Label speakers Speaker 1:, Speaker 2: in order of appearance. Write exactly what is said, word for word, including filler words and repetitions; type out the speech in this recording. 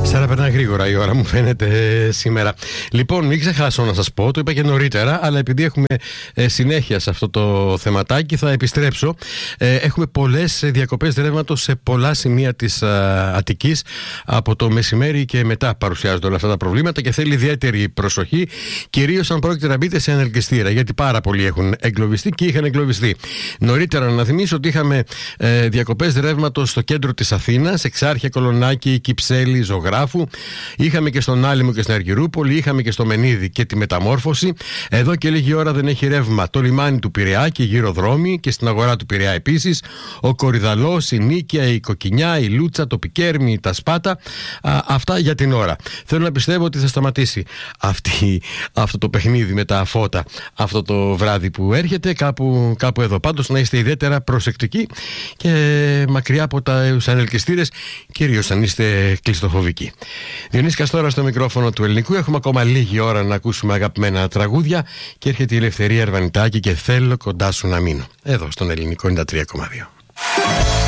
Speaker 1: Σαν να περνάει γρήγορα η ώρα, μου φαίνεται σήμερα. Λοιπόν, μην ξεχάσω να σας πω, το είπα και νωρίτερα, αλλά επειδή έχουμε ε, συνέχεια σε αυτό το θεματάκι, θα επιστρέψω. Ε, έχουμε πολλές διακοπές ρεύματος σε πολλά σημεία της α, Αττικής. Από το μεσημέρι και μετά παρουσιάζονται όλα αυτά τα προβλήματα και θέλει ιδιαίτερη προσοχή, κυρίως αν πρόκειται να μπείτε σε ανελκυστήρα, γιατί πάρα πολλοί έχουν εγκλωβιστεί και είχαν εγκλωβιστεί. Νωρίτερα, να θυμίσω ότι είχαμε ε, διακοπές ρεύματος στο κέντρο της Αθήνας, Εξάρχεια, Κολονάκι, Κυψέλη, Ζωγράφου. Είχαμε και στον Άλυμο και στην Αργυρούπολη, είχαμε και στο Μενίδη και τη Μεταμόρφωση. Εδώ και λίγη ώρα δεν έχει ρεύμα το λιμάνι του Πειραιά και γύρω δρόμοι, και στην αγορά του Πειραιά επίσης. Ο Κορυδαλός, η Νίκαια, η Κοκκινιά, η Λούτσα, το Πικέρμι, τα Σπάτα. Α, αυτά για την ώρα. Θέλω να πιστεύω ότι θα σταματήσει αυτή, αυτό το παιχνίδι με τα φώτα αυτό το βράδυ που έρχεται, κάπου, κάπου εδώ. Πάντως να είστε ιδιαίτερα προσεκτικοί και μακριά από τα ανελκυστήρες, κυρίως αν είστε κλειστοφοβικοί. Διονύσης Καστόρας στο μικρόφωνο του Ελληνικού. Έχουμε ακόμα λίγη ώρα να ακούσουμε αγαπημένα τραγούδια και έρχεται η Ελευθερία Ερβανιτάκη και Θέλω κοντά σου να μείνω. Εδώ στον Ελληνικό ενενήντα τρία κόμμα δύο.